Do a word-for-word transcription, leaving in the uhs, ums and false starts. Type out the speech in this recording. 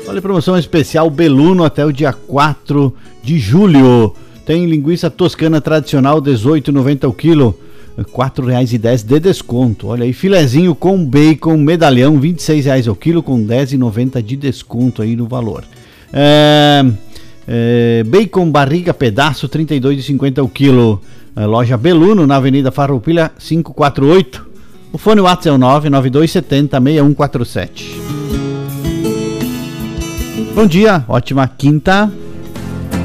Olha, promoção especial Beluno até o dia quatro de julho. Tem linguiça toscana tradicional dezoito reais e noventa centavos o quilo, quatro reais e dez centavos de desconto. Olha aí, filezinho com bacon medalhão, vinte e seis reais o quilo, com dez reais e noventa centavos de desconto aí no valor. É, é, bacon barriga pedaço, trinta e dois reais e cinquenta centavos o quilo. É, loja Beluno, na Avenida Farroupilha quinhentos e quarenta e oito. O fone WhatsApp é o nove nove dois sete zero, seis um quatro sete. Bom dia, ótima quinta.